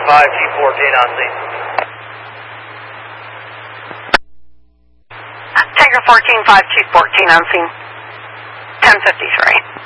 5, Chief 14 on scene. Tiger 14, 5, Chief 14 on scene. 1053.